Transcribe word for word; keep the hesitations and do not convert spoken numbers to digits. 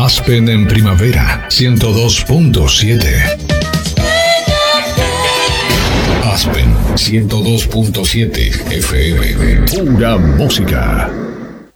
Aspen en primavera, ciento dos punto siete. Aspen ciento dos punto siete F M. Pura música.